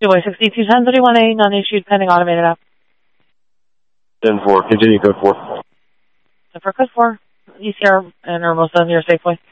Dubai 621031A, non-issued, pending automated app. 10-4, continue code 4. So for code 4, ECR and Hermosa near Safeway.